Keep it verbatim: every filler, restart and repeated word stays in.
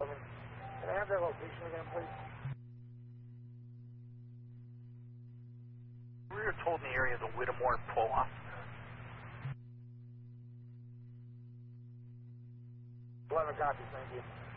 Can I have that location again, please? We were told in the area of the Whittemore pull-off. eleven copies, thank you.